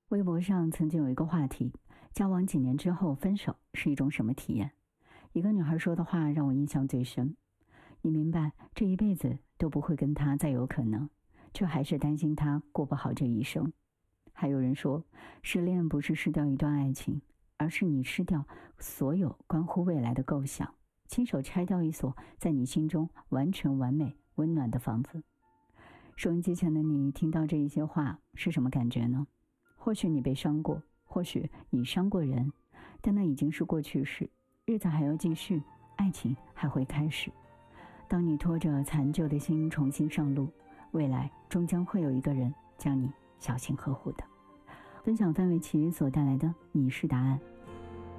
微博上曾经有一个话题，交往几年之后分手是一种什么体验？一个女孩说的话让我印象最深。你明白这一辈子都不会跟他再有可能，却还是担心他过不好这一生。还有人说，失恋不是失掉一段爱情，而是你失掉所有关乎未来的构想，亲手拆掉一所在你心中完全完美温暖的房子。收音机前的你听到这一些话是什么感觉呢？或许你被伤过，或许你伤过人，但那已经是过去式，日子还要继续，爱情还会开始。当你拖着残旧的心重新上路，未来终将会有一个人将你小心呵护的。分享范玮琪所带来的你是答案，